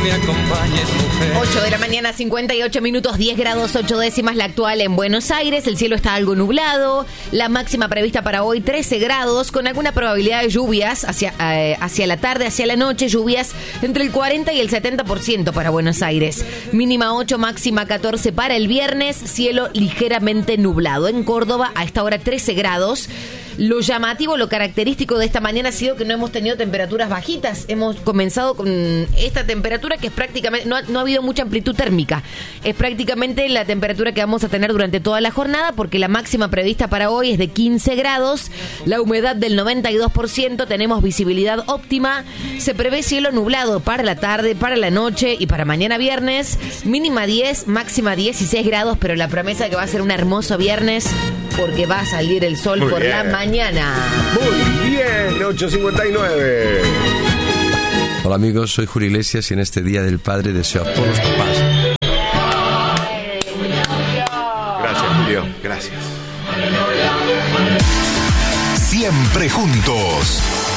me acompañes, mujer. 8 de la mañana, 58 minutos, 10 grados 8 décimas la actual en Buenos Aires. El cielo está algo nublado. La máxima prevista para hoy 13 grados, con alguna probabilidad de lluvias hacia la tarde, hacia la noche. Lluvias entre el 40 y el 70% para Buenos Aires. Mínima 8, máxima 14 para el viernes. Cielo ligeramente nublado. En Córdoba a esta hora 13 grados. Lo llamativo, lo característico de esta mañana ha sido que no hemos tenido temperaturas bajitas. Hemos comenzado con esta temperatura que es prácticamente, no ha habido mucha amplitud térmica. Es prácticamente la temperatura que vamos a tener durante toda la jornada, porque la máxima prevista para hoy es de 15 grados, la humedad del 92%, tenemos visibilidad óptima, se prevé cielo nublado para la tarde, para la noche y para mañana viernes, mínima 10, máxima 16 grados, pero la promesa de que va a ser un hermoso viernes porque va a salir el sol Muy por bien. la mañana. Muy bien, 8:59. Hola amigos, soy Julio Iglesias y en este Día del Padre deseo a todos los papás. Gracias, Julio. Gracias. Siempre juntos.